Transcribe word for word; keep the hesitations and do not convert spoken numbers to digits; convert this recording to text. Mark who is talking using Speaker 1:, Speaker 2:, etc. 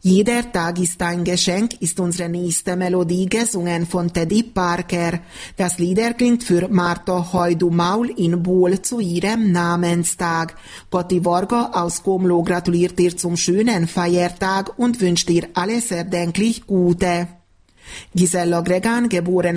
Speaker 1: Jeder Tag ist ein Geschenk ist unsere nächste Melodie, gesungen von Teddy Parker. Das Lied klingt für Martha Hajdu-Maul in Bol zu ihrem Namenstag. Patti Varga aus Komlo gratuliert dir zum schönen Feiertag und wünscht dir alles erdenklich Gute. Gisella Gregan, geboren